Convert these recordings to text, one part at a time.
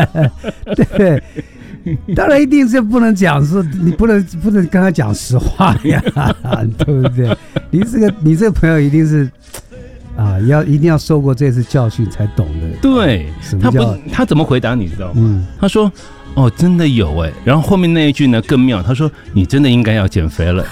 对，当然一定是不能讲说你不能跟他讲实话呀，对不对？你这个朋友一定是一定要受过这次教训才懂的。 对，他怎么回答你知道吗？他说。哦，真的有哎，然后后面那一句呢更妙，他说你真的应该要减肥了。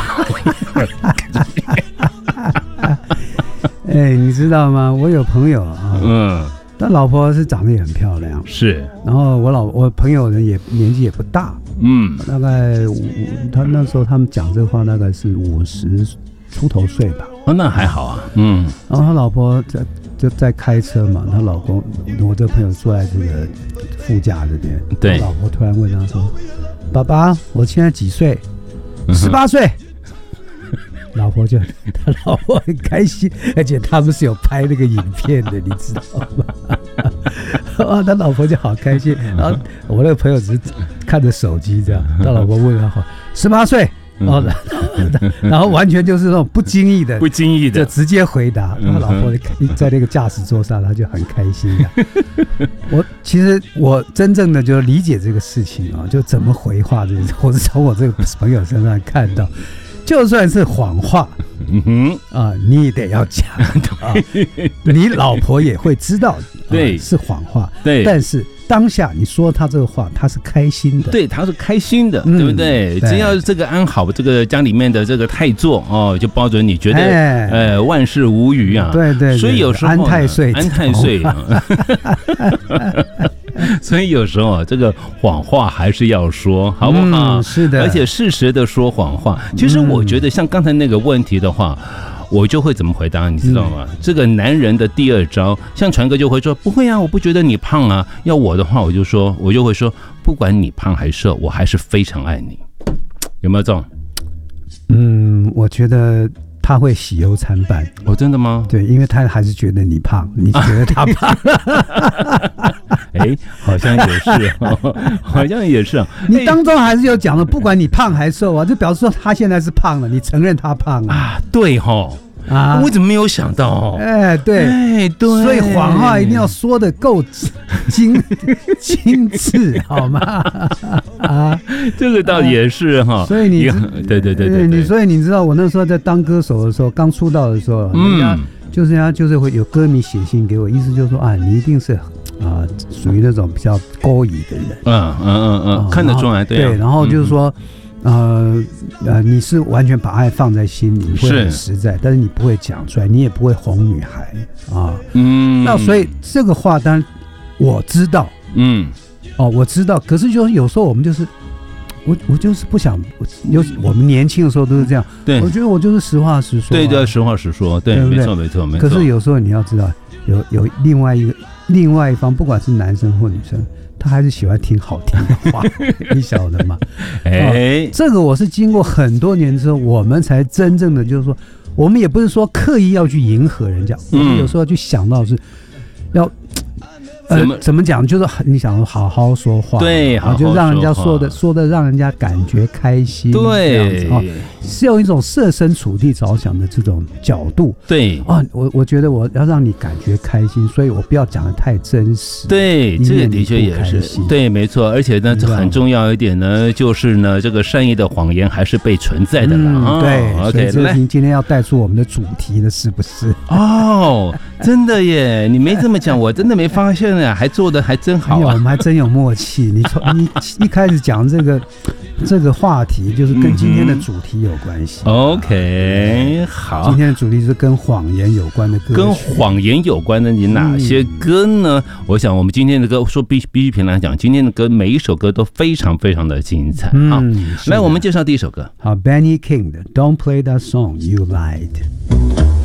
哎，你知道吗？我有朋友他老婆是长得也很漂亮， 是， 然后我朋友呢也年纪也不大，大概他那时候他们讲这话大概是50出头岁吧。 哦，那还好啊， 然后他老婆就在开车嘛，他老公，我这朋友坐在这个副驾这边， 对， 老婆突然问他说：“爸爸，我现在几岁？18岁。”他老婆很开心，而且他们是有拍那个影片的，你知道吗？他老婆就好开心，然后我那个朋友只是看着手机这样，他老婆问他：“18岁。”然后完全就是那种不经意的就直接回答，他老婆在那个驾驶座上，他就很开心的。其实我真正的就理解这个事情就怎么回话这个，我是从我这个朋友身上看到，就算是谎话，你也得要讲你老婆也会知道，对，是谎话，对，但是。当下你说他这个话，他是开心的， 对，他是开心的，对不对？只要这个安好这个家里面的这个太座就保准你觉得万事无虞啊， 对， 所以有时候安太岁， 所以有时候这个谎话还是要说，好不好？ 是的， 而且适时的说谎话。其实我觉得像刚才那个问题的话。我就会怎么回答，你知道吗？这个男人的第二招，像传哥就会说不会啊，我不觉得你胖啊。要我的话，我就会说，不管你胖还是瘦，我还是非常爱你。有没有这种？ 我觉得他会喜忧参半。 真的吗？ 对，因为他还是觉得你胖，你觉得他胖。 好像也是好像也是你当中还是有讲的，不管你胖还瘦就表示说他现在是胖了，你承认他胖啊？ 对我怎么没有想到对，所以谎话一定要说的够精致，好吗？ 这个倒也是所以你对， 所以你知道我那时候在当歌手的时候，刚出道的时候，人家就是会有歌迷写信给我，意思就是说你一定是属于那种比较勾引的人， 看得出来， 对，然后就是说。你是完全把爱放在心里，你会很实在，但是你不会讲出来，你也不会哄女孩那所以这个话当然我知道，我知道，可是就是有时候我们就是我就是不想，我们年轻的时候都是这样，对，我觉得我就是实话实说， 对，实话实说，对，没错。 可是有时候你要知道，有另外一方，不管是男生或女生。他还是喜欢听好听的话，你晓得吗？这个我是经过很多年之后，我们才真正的就是说，我们也不是说刻意要去迎合人家，我们有时候要去想到是要。怎么讲？就是你想好好说话， 对，好好就让人家说的让人家感觉开心， 对， 这样子是用一种设身处地着想的这种角度， 对我觉得我要让你感觉开心，所以我不要讲得太真实， 对，这个的确也是，对，没错，而且呢，这很重要一点呢，就是呢，这个善意的谎言还是被存在的啦， 对 ，OK， 所以今天要带出我们的主题了，是不是？ 真的耶， 你没这么讲，我真的没发现。还做的还真好我们还真有默契。你一开始讲这个话题，就是跟今天的主题有关系。 OK， 好， 今天的主题是跟谎言有关的歌曲。 跟谎言有关的有哪些歌呢？我想我们今天的歌，说必须平来讲，今天的歌每一首歌都非常非常的精彩。好，来我们介绍第一首歌。 好 ，Benny King 的《Don't Play That Song You Lied》。